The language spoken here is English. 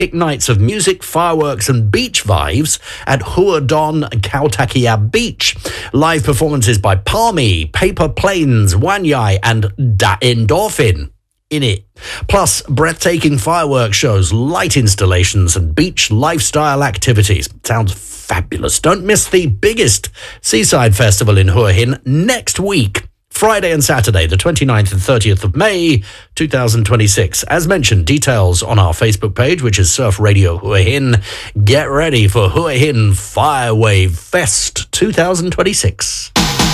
nights of music, fireworks and beach vibes at Huadong Kautakia Beach. Live performances by Palmy, Paper Planes, Wanyai and Da Endorphin in it. Plus, breathtaking fireworks shows, light installations and beach lifestyle activities. Sounds fabulous. Don't miss the biggest seaside festival in Hua Hin next week. Friday and Saturday, the 29th and 30th of May, 2026. As mentioned, details on our Facebook page, which is Surf Radio Hua Hin. Get ready for Hua Hin Firewave Fest 2026.